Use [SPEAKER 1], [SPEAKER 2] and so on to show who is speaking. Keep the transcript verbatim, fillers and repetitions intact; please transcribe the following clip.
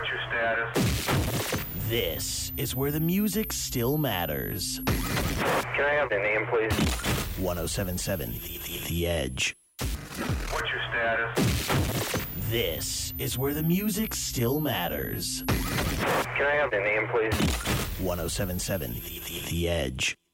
[SPEAKER 1] What's your status?
[SPEAKER 2] This is where the music still matters.
[SPEAKER 1] Can I have the name, please?
[SPEAKER 2] one oh seven point seven The Edge.
[SPEAKER 1] What's your status?
[SPEAKER 2] This is where the music still matters.
[SPEAKER 1] Can I have the name, please?
[SPEAKER 2] one oh seven point seven The Edge.